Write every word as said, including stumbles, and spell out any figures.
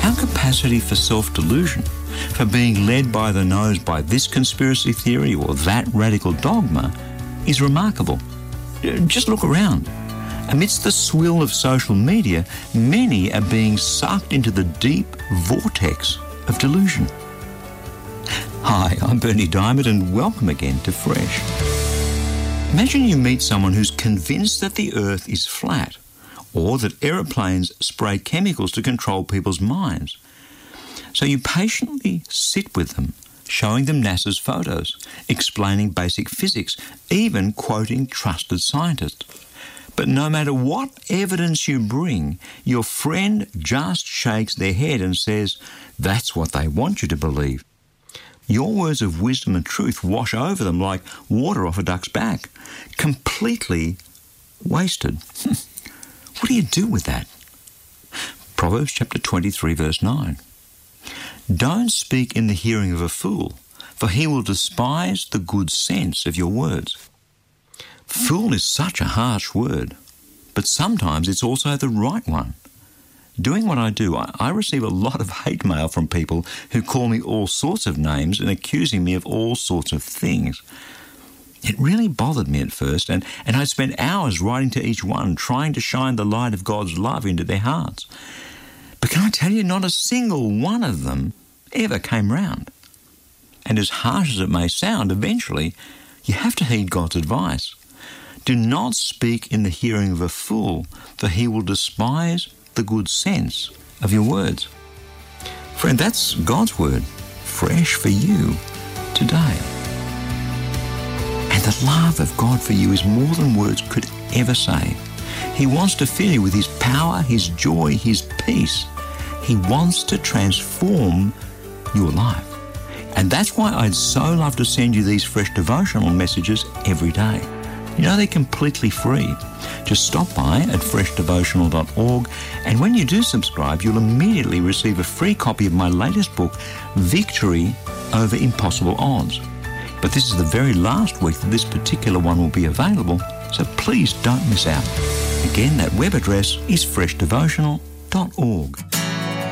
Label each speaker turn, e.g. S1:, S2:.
S1: Our capacity for self-delusion, for being led by the nose by this conspiracy theory or that radical dogma, is remarkable. Just look around. Amidst the swill of social media, many are being sucked into the deep vortex of delusion. Hi, I'm Berni Dymet and welcome again to Fresh. Imagine you meet someone who's convinced that the earth is flat or that aeroplanes spray chemicals to control people's minds. So you patiently sit with them, showing them NASA's photos, explaining basic physics, even quoting trusted scientists. But no matter what evidence you bring, your friend just shakes their head and says, that's what they want you to believe. Your words of wisdom and truth wash over them like water off a duck's back, completely wasted. What do you do with that? Proverbs chapter twenty-three, verse nine. Don't speak in the hearing of a fool, for he will despise the good sense of your words. Fool is such a harsh word, but sometimes it's also the right one. Doing what I do, I, I receive a lot of hate mail from people who call me all sorts of names and accusing me of all sorts of things. It really bothered me at first, and, and I spent hours writing to each one, trying to shine the light of God's love into their hearts. But can I tell you, not a single one of them ever came round. And as harsh as it may sound, eventually you have to heed God's advice. Do not speak in the hearing of a fool, for he will despise the good sense of your words. Friend, that's God's word, fresh for you today. And the love of God for you is more than words could ever say. He wants to fill you with his power, his joy, his peace. He wants to transform your life. And that's why I'd so love to send you these fresh devotional messages every day. You know, they're completely free. Just stop by at fresh devotional dot org, and when you do subscribe, you'll immediately receive a free copy of my latest book, Victory Over Impossible Odds. But this is the very last week that this particular one will be available, so please don't miss out. Again, that web address is fresh devotional dot org.